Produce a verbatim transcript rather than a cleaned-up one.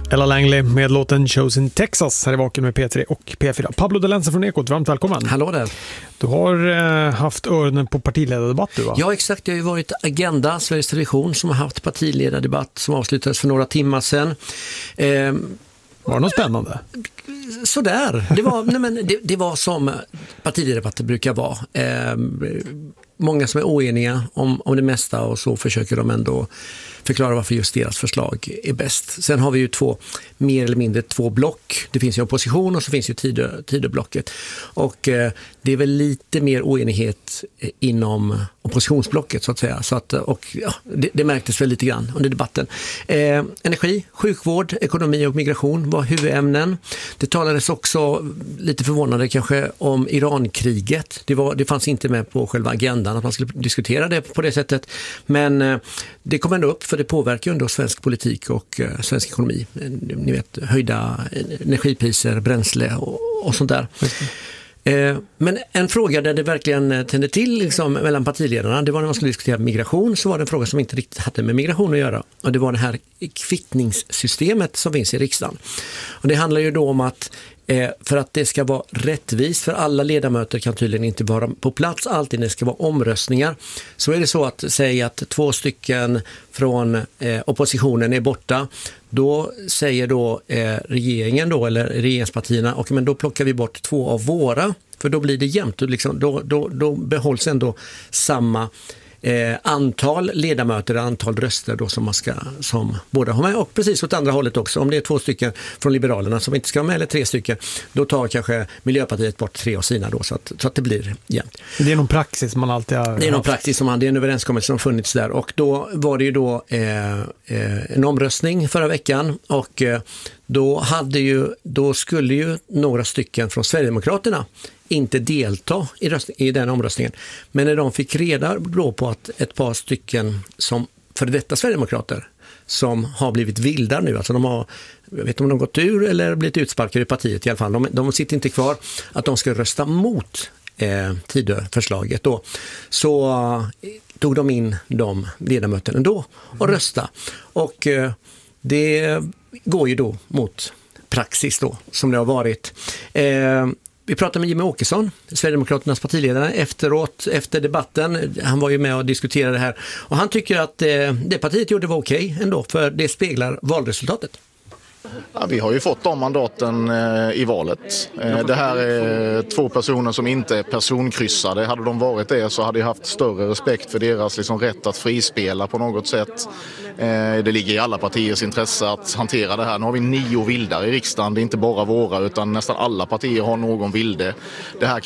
Ella Langley med låten Chosen Texas här i Vaken med P tre och P fyra. Pablo Delense från Ekot, varmt välkommen. Hallå där. Du har eh, haft öronen på partiledardebatt, du va? Ja, exakt. Det har ju varit Agenda, Sveriges Television, som har haft partiledardebatt som avslutades för några timmar sedan. Eh, var det något spännande? Sådär. Det var, nej men, det, det var som partiledardebatter brukar vara. Eh, många som är oeniga om, om det mesta, och så försöker de ändå förklara varför just deras förslag är bäst. Sen har vi ju två, mer eller mindre två block. Det finns ju opposition och så finns ju Tidö, Tidöblocket. Och eh, det är väl lite mer oenighet inom oppositionsblocket så att säga. Så att, och, ja, det, det märktes väl lite grann under debatten. Eh, energi, sjukvård, ekonomi och migration var huvudämnen. Det talades också, lite förvånande kanske, om Irankriget. Det, var, det fanns inte med på själva agendan att man skulle diskutera det på det sättet. Men eh, det kom ändå upp, för det påverkar ju ändå svensk politik och eh, svensk ekonomi. Ni vet, höjda energipriser, bränsle och, och sånt där. Eh, men en fråga där det verkligen tände till liksom, mellan partiledarna, det var när man skulle diskutera migration, så var det en fråga som inte riktigt hade med migration att göra. Och det var det här kvittningssystemet som finns i riksdagen. Och det handlar ju då om att eh, för att det ska vara rättvist, för alla ledamöter kan tydligen inte vara på plats alltid när det ska vara omröstningar. Så är det så att säga att två stycken från eh, oppositionen är borta, då säger då eh, regeringen då, eller regeringspartierna, och men då plockar vi bort två av våra, för då blir det jämnt, och liksom, då, då, då behålls ändå samma eh, antal ledamöter, antal röster då som man ska, som båda har med, och precis åt andra hållet också. Om det är två stycken från Liberalerna som inte ska vara med, eller tre stycken, då tar kanske Miljöpartiet bort tre av sina då, så att, så att det blir jämnt. Det är någon praxis man alltid har... Det är någon praxis som man, det är en överenskommelse som funnits där, och då var det ju då eh, eh, en omröstning förra veckan, och eh, då hade ju, då skulle ju några stycken från Sverigedemokraterna inte delta i, röst, i den omröstningen. Men när de fick reda då på att ett par stycken som för detta Sverigedemokrater som har blivit vilda nu, alltså de har, jag vet inte om de gått ur eller blivit utsparkade i partiet i alla fall, de, de sitter inte kvar, att de ska rösta mot eh, Tidö-förslaget då, så eh, tog de in de ledamöterna ändå och mm. rösta. Och eh, det går ju då mot praxis då, som det har varit. Eh, Vi pratade med Jimmie Åkesson, Sverigedemokraternas partiledare, efteråt, efter debatten. Han var ju med och diskuterade det här. Och han tycker att eh, det partiet gjorde var okej ändå, för det speglar valresultatet. Ja, vi har ju fått de mandaten eh, i valet. Eh, det här är två personer som inte är personkryssade. Hade de varit det så hade jag haft större respekt för deras liksom, rätt att frispela på något sätt. Eh, det ligger i alla partiers intresse att hantera det här. Nu har vi nio vildar i riksdagen. Det är inte bara våra, utan nästan alla partier har någon vilde. Det här